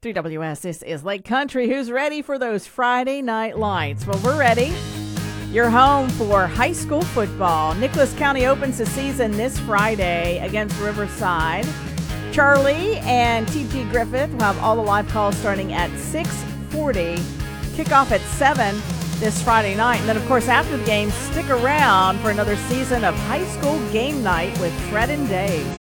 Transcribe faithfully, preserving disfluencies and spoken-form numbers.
three W S, this is Lake Country. Who's ready for those Friday night lights? Well, we're ready. You're home for high school football. Nicholas County opens the season this Friday against Riverside. Charlie and T G Griffith will have all the live calls starting at six forty. Kickoff at seven this Friday night. And then, of course, after the game, stick around for another season of high school game night with Fred and Dave.